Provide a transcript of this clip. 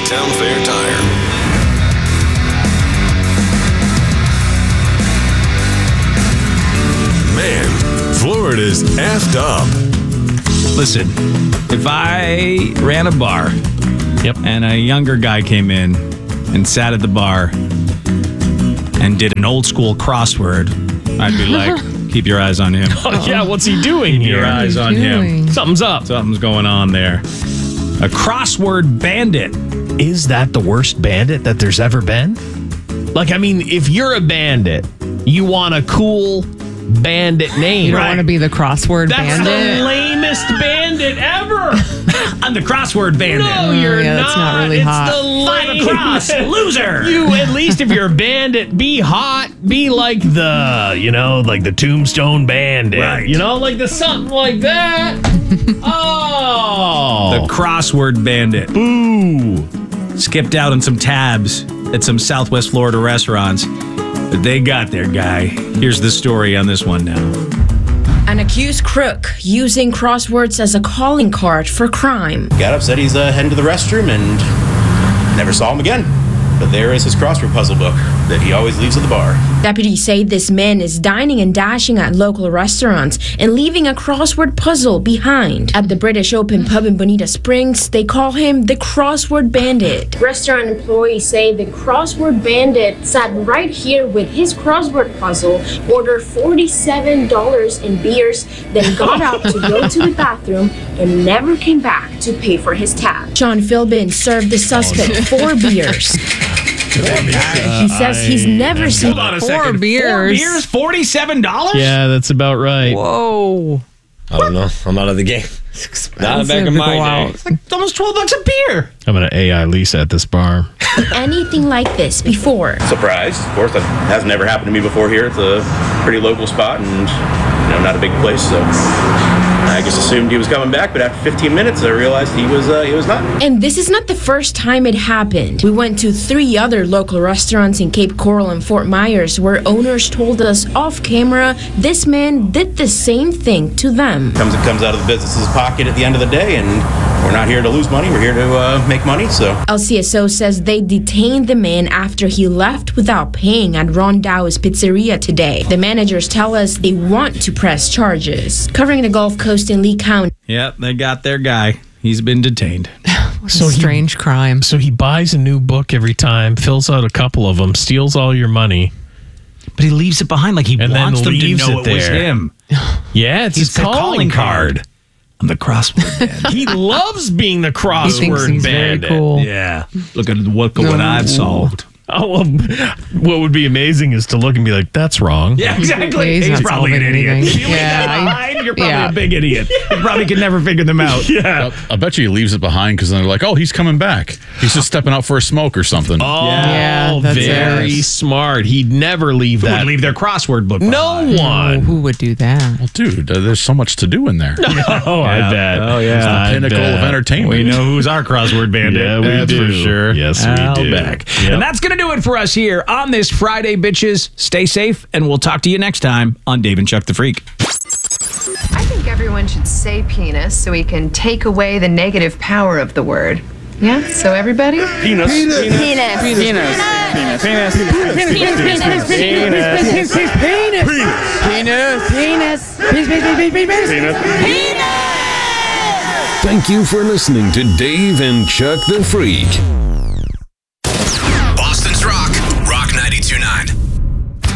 Town Fair Tire. Man, Florida's effed up. Listen, if I ran a bar and a younger guy came in and sat at the bar and did an old school crossword, I'd be like, keep your eyes on him. Oh, yeah, what's he doing Keep here? your eyes on him. Something's up. Something's going on there. A crossword bandit. Is that the worst bandit that there's ever been? Like, I mean, if you're a bandit, you want a cool bandit name. You don't want to be the crossword That's bandit. the lamest bandit ever. I'm the crossword bandit. No, you're yeah, not. that's not really it's hot. the Five lame- across, loser. You, at least if you're a bandit, be hot. Be like like the Tombstone Bandit. Right. Like the something like that. Oh. The crossword bandit. Boo. Skipped out on some tabs at some Southwest Florida restaurants. But they got their guy. Here's the story on this one now. An accused crook using crosswords as a calling card for crime. Got up, said he's heading to the restroom, and never saw him again. But there is his crossword puzzle book that he always leaves at the bar. Deputies say this man is dining and dashing at local restaurants and leaving a crossword puzzle behind. At the British Open pub in Bonita Springs, they call him the crossword bandit. Restaurant employees say the crossword bandit sat right here with his crossword puzzle, ordered $47 in beers, then got out to go to the bathroom and never came back to pay for his tab. John Philbin served the suspect 4 beers. He says he's never seen Hold on a 4 second. beers. 4 beers, $47? Yeah, that's about right. Whoa. I don't know. I'm out of the game. Not back in to my go day. out. It's like almost $12 a beer. I'm going to AI Lisa at this bar. anything like this before. Surprised, of course, that has never happened to me before here. It's a pretty local spot and, not a big place, so I just assumed he was coming back, but after 15 minutes, I realized he was not. And this is not the first time it happened. We went to 3 other local restaurants in Cape Coral and Fort Myers where owners told us off camera this man did the same thing to them. Comes out of the business's pocket at the end of the day, and we're not here to lose money. We're here to make money, so. LCSO says they detained the man after he left without paying at Rondau's Pizzeria today. The managers tell us they want to press charges. Covering the Gulf Coast in Lee County. Yep, they got their guy. He's been detained. So strange crime. So he buys a new book every time, fills out a couple of them, steals all your money. But he leaves it behind like he And then wants them to leaves know it it was there. him. Yeah, it's his a calling card. I'm the crossword bandit. He loves being the He thinks crossword he's very bandit. cool. Yeah. Look at what I've solved. Oh, well, what would be amazing is to look and be like, that's wrong. Yeah, exactly. He's He's not probably an solving idiot. anything. If you leave Yeah, that behind, you're probably yeah. a big idiot. You probably can never figure them out. Yeah. I bet you he leaves it behind because then they're like, oh, he's coming back. He's just stepping out for a smoke or something. Oh, Yeah, that's very it. smart. He'd never leave Who that. would leave their crossword book No behind? one. Who would do that? Well, dude, there's so much to do in there. Oh, I bet. Oh, yeah. It's the I pinnacle bet. of entertainment. We know who's our crossword bandit. Yeah, we That's do. for sure. Yes, we Al do. Beck. Yep. And that's going to do it for us here on this Friday, bitches. Stay safe, and we'll talk to you next time on Dave and Chuck the Freak. I think everyone should say penis so we can take away the negative power of the word. Yeah? So everybody? Penis. Thank you for listening to Dave and Chuck the Freak.